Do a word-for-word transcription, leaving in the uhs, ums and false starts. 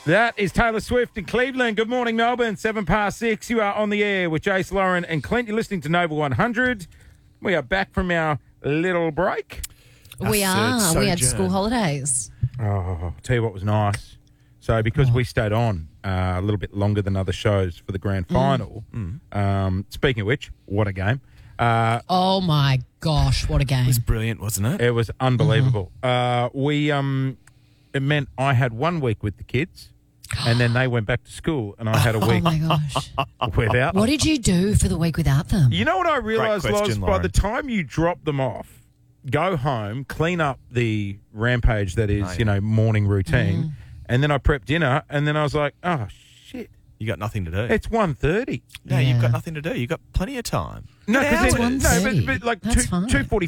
That is Taylor Swift in Cleveland. Good morning, Melbourne. Seven past six. You are on the air with Jace, Lauren and Clint. You're listening to Nova one hundred. We are back from our little break. We are. We had school holidays. Oh, I'll tell you what was nice. So because we stayed on uh, a little bit longer than other shows for the grand final, Mm. um, speaking of which, what a game. Uh, Oh, my gosh. What a game. It was brilliant, wasn't it? it was unbelievable. Uh, we um, It meant I had one week with the kids and then they went back to school and I had a Oh, week my gosh. without What them. did you do for the week without them? You know what I realised, question, Loz? By Lauren. the time you drop them off, go home, clean up the rampage that is, Oh, yeah. you know, morning routine, Mm. and then I prepped dinner, and then I was like, oh, shit, You got nothing to do. it's one thirty. yeah, you've Yeah. got nothing to do. You've got plenty of time. No, Good because hours. no, but, one thirty. but like That's two fine. two forty